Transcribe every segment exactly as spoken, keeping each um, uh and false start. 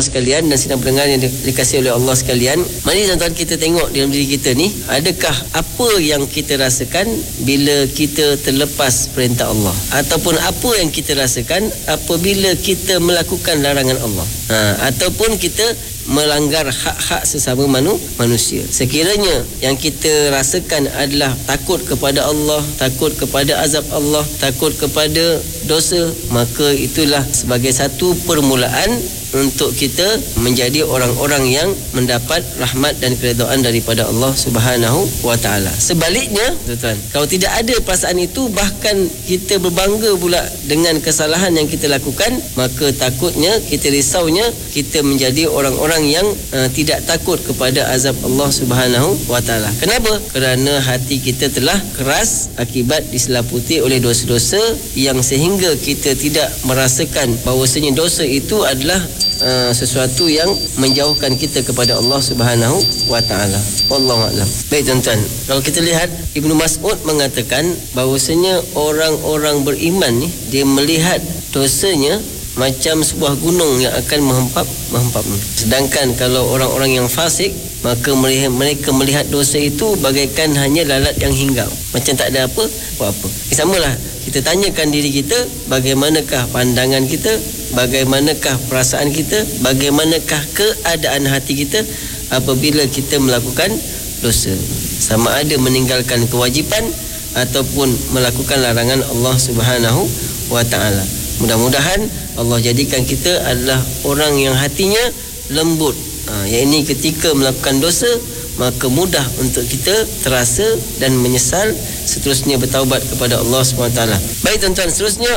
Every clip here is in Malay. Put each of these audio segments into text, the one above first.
Allah sekalian dan sidang pendengar yang dikasihi oleh Allah sekalian, mari tuan-tuan kita tengok dalam diri kita ni, adakah apa yang kita rasakan bila kita terlepas perintah Allah, ataupun apa yang kita rasakan apabila kita melakukan larangan Allah, ha, ataupun kita melanggar hak-hak sesama manu, manusia. Sekiranya yang kita rasakan adalah takut kepada Allah, takut kepada azab Allah, takut kepada dosa, maka itulah sebagai satu permulaan untuk kita menjadi orang-orang yang mendapat rahmat dan keredaan daripada Allah Subhanahu wa taala. Sebaliknya, tuan-tuan, kalau tidak ada perasaan itu, bahkan kita berbangga pula dengan kesalahan yang kita lakukan, maka takutnya, kita risaunya kita menjadi orang-orang yang uh, tidak takut kepada azab Allah Subhanahu wa taala. Kenapa? Kerana hati kita telah keras akibat diselaputi oleh dosa-dosa yang sehingga kita tidak merasakan bahawasanya dosa itu adalah Uh, sesuatu yang menjauhkan kita kepada Allah Subhanahu wa taala. Wallahu a'lam. Baik tuan-tuan, kalau kita lihat Ibnu Mas'ud mengatakan bahawasanya orang-orang beriman ni dia melihat dosanya macam sebuah gunung yang akan menghempap menghempap. Sedangkan kalau orang-orang yang fasik, maka mereka melihat dosa itu bagaikan hanya lalat yang hinggap, macam tak ada apa apa. Eh, samalah kita tanyakan diri kita, bagaimanakah pandangan kita, bagaimanakah perasaan kita, bagaimanakah keadaan hati kita apabila kita melakukan dosa, sama ada meninggalkan kewajipan ataupun melakukan larangan Allah Subhanahu wa taala. Mudah-mudahan Allah jadikan kita adalah orang yang hatinya lembut, ha, yang ini ketika melakukan dosa maka mudah untuk kita terasa dan menyesal, seterusnya bertaubat kepada Allah subhanahu wa taala. Baik tuan-tuan, seterusnya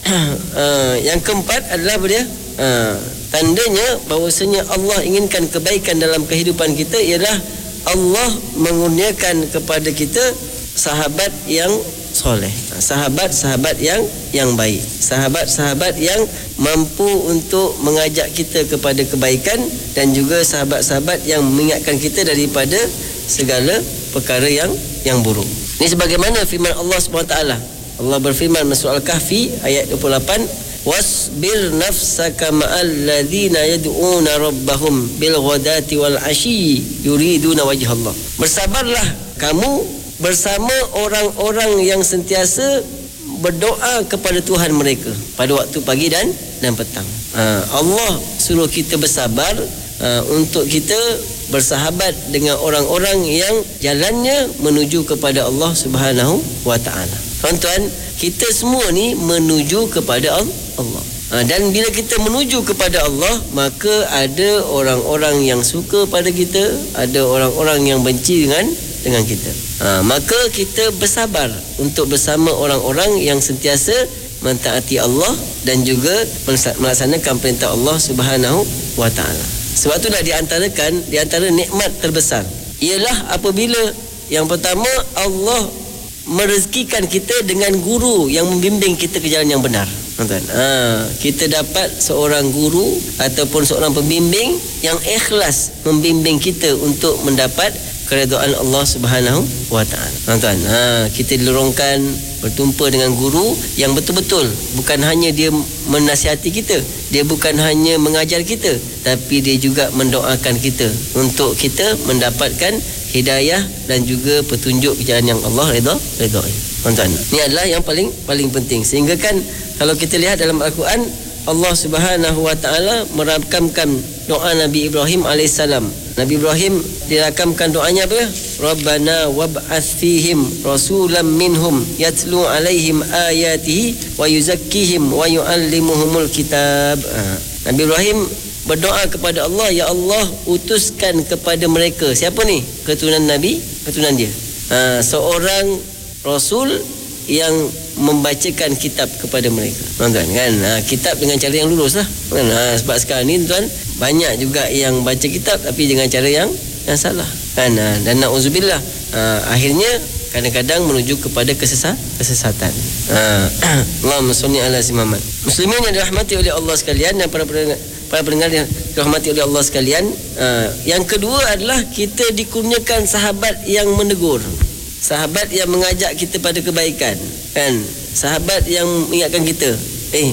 uh, yang keempat adalah apa dia? Uh, tandanya bahawasanya Allah inginkan kebaikan dalam kehidupan kita ialah Allah mengurniakan kepada kita sahabat yang soleh, sahabat-sahabat yang yang baik, sahabat-sahabat yang mampu untuk mengajak kita kepada kebaikan, dan juga sahabat-sahabat yang mengingatkan kita daripada segala perkara yang yang buruk. Ini sebagaimana firman Allah subhanahu wa taala. Allah berfirman dalam surah Al-Kahfi ayat dua puluh lapan, wasbir nafsaka ma'al ladzina yad'una rabbahum bil ghadati wal 'ashyi yuriduna wajhallah. Bersabarlah kamu bersama orang-orang yang sentiasa berdoa kepada Tuhan mereka pada waktu pagi dan dan petang. Ha, Allah suruh kita bersabar ha, untuk kita bersahabat dengan orang-orang yang jalannya menuju kepada Allah Subhanahu wa taala. Tuan-tuan, kita semua ni menuju kepada Allah. Ha, dan bila kita menuju kepada Allah, maka ada orang-orang yang suka pada kita, ada orang-orang yang benci dengan dengan kita. Ha, maka kita bersabar untuk bersama orang-orang yang sentiasa mentaati Allah dan juga melaksanakan perintah Allah Subhanahu wa taala. Sebab itulah diantarakan di antara nikmat terbesar ialah apabila yang pertama Allah merezekikan kita dengan guru yang membimbing kita ke jalan yang benar. Tuan-tuan, ha, kita dapat seorang guru ataupun seorang pembimbing yang ikhlas membimbing kita untuk mendapat keredaan Allah Subhanahu wa taala. Tuan-tuan, ha, kita dilorongkan bertumpa dengan guru yang betul-betul bukan hanya dia menasihati kita, dia bukan hanya mengajar kita, tapi dia juga mendoakan kita untuk kita mendapatkan hidayah dan juga petunjuk ke jalan yang Allah redha redai. Tuan-tuan, ini adalah yang paling paling penting. Sehingga kan kalau kita lihat dalam Al-Quran, Allah Subhanahu wa taala merakamkan doa Nabi Ibrahim alaihissalam. Nabi Ibrahim dirakamkan doanya apa? Rabbana wab'ats fihim rasulan minhum yatlu alaihim ayatihi wa yuzakkihim wa yuallimuhumul kitab. Ha. Nabi Ibrahim berdoa kepada Allah, ya Allah, utuskan kepada mereka. Siapa ni? Keturunan Nabi, keturunan dia. Ha, seorang rasul yang membacakan kitab kepada mereka. Tuan-tuan, kan? Ha, kitab dengan cara yang lurus lah. Kan? Ha, sebab sekarang ni tuan, banyak juga yang baca kitab tapi dengan cara yang yang salah. Kan? Ha, dan na'udzubillah, ha, akhirnya kadang-kadang menuju kepada kesesat, kesesatan. Ha, Allahumma shalli ala Muhammad. Muslimin yang dirahmati oleh Allah sekalian dan para pendengar, para pendengar yang dirahmati oleh Allah sekalian, ha, yang kedua adalah kita dikurniakan sahabat yang menegur, sahabat yang mengajak kita pada kebaikan, kan? Sahabat yang mengingatkan kita, eh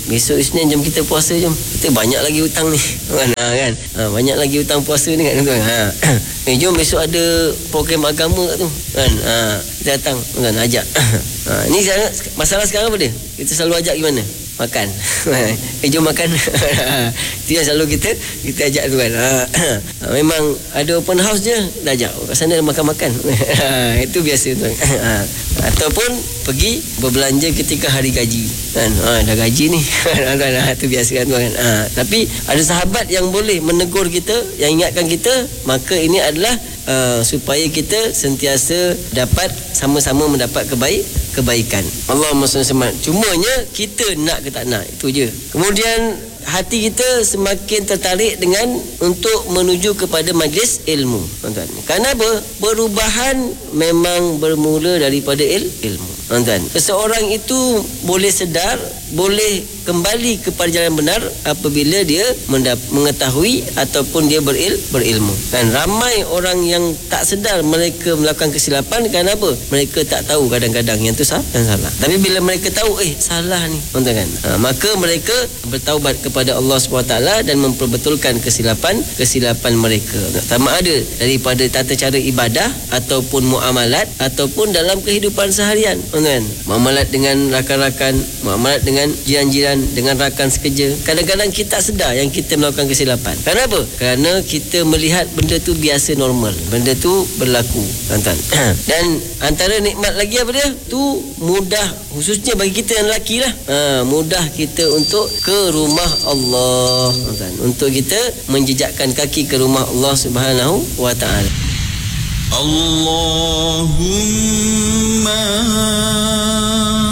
besok Isnin jom kita puasa jom. Kita banyak lagi hutang ni. Kan? Ha, kan? Ha, banyak lagi hutang puasa ni kan tuan. Ha. Eh, jom besok ada program agama kat tu. Kan? Ha, kita datang kan ajak. Ha, ni sekarang, masalah sekarang apa dia? Kita selalu ajak gimana? Makan. Eh jom makan. Itu yang selalu kita kita ajak tu kan. Ha, memang ada open house je dah ajak. Kat sana makan-makan. Itu biasa tu. Ha, ataupun pergi berbelanja ketika hari gaji. Kan? Ha, dah gaji ni. Itu biasa kan tu kan. Ha, tapi ada sahabat yang boleh menegur kita, yang ingatkan kita, maka ini adalah uh, supaya kita sentiasa dapat sama-sama mendapat kebaik kebaikan. Allahumma salli alaihi. Cumanya kita nak ke tak nak, itu je. Kemudian hati kita semakin tertarik dengan untuk menuju kepada majlis ilmu, tuan-tuan. Kerana apa? Perubahan memang bermula daripada il, ilmu, tuan-tuan. Seseorang itu boleh sedar, boleh kembali kepada jalan benar apabila dia mendap- mengetahui ataupun dia beril, berilmu. Dan ramai orang yang tak sedar mereka melakukan kesilapan kerana apa? Mereka tak tahu kadang-kadang yang tu sah dan salah. Tapi bila mereka tahu, eh salah ni, tuan-tuan kan? Ha, maka mereka bertaubat kepada Allah subhanahu wa taala dan memperbetulkan kesilapan kesilapan mereka. Sama ada daripada tata cara ibadah ataupun muamalat ataupun dalam kehidupan seharian, tuan-tuan. Muamalat dengan rakan-rakan, muamalat dengan jiran-jiran, dengan rakan sekerja. Kadang-kadang kita tak sedar yang kita melakukan kesilapan. Kenapa? Kerana kita melihat benda tu biasa, normal. Benda tu berlaku, tuan-tuan. Dan antara nikmat lagi apa dia? Tu mudah, khususnya bagi kita yang lelaki lah. Ha, mudah kita untuk ke rumah Allah, tuan-tuan. Untuk kita menjejakkan kaki ke rumah Allah Subhanahu wa taala. Allahumma